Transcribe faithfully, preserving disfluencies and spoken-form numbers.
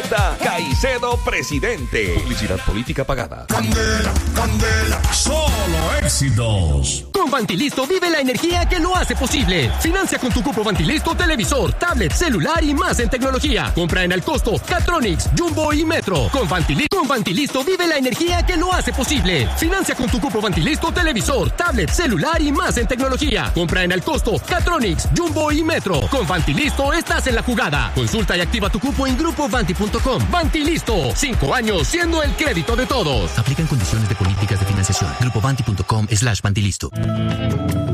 Vota Caicedo presidente. Publicidad política pagada. Candela, candela, solo éxitos. Con Bantilisto vive la energía que lo hace posible. Financia con tu cupo Bantilisto televisor, tablet, celular y más en tecnología. Compra en Al Costo, Catronics, Jumbo y Metro. Con Bantilisto, con Bantilisto vive la energía que lo hace posible. Financia con tu cupo Bantilisto televisor, tablet, celular y más en tecnología. Compra en Al Costo, Catronics, Jumbo y Metro. Con Bantilisto estás en la jugada. Consulta y activa tu cupo en grupo banti punto com. Bantilisto, cinco años siendo el crédito de todos. Aplican condiciones de políticas de financiación. grupo banti punto com slash Bantilisto.